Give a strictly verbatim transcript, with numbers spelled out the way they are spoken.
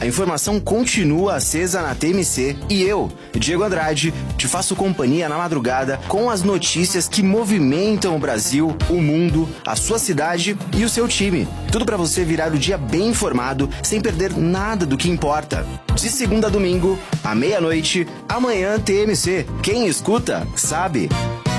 a informação continua acesa na T M C e eu, Diego Andrade, te faço companhia na madrugada com as notícias que movimentam o Brasil, o mundo, a sua cidade e o seu time. Tudo para você virar o dia bem informado, sem perder nada do que importa. De segunda a domingo, à meia-noite, amanhã T M C. Quem escuta, sabe.